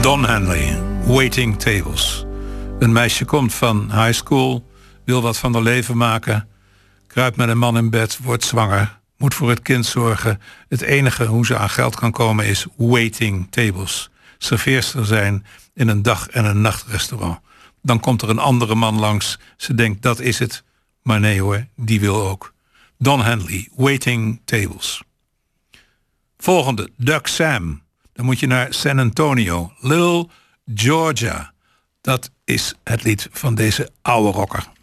Don Henley, Waiting Tables. Een meisje komt van high school, wil wat van haar leven maken, kruipt met een man in bed, wordt zwanger, moet voor het kind zorgen. Het enige hoe ze aan geld kan komen is waiting tables. Serveerster zijn in een dag- en een nachtrestaurant. Dan komt er een andere man langs. Ze denkt dat is het. Maar nee hoor, die wil ook. Don Henley, Waiting Tables. Volgende, Doug Sam. Dan moet je naar San Antonio. Little Georgia. Dat is het lied van deze oude rocker.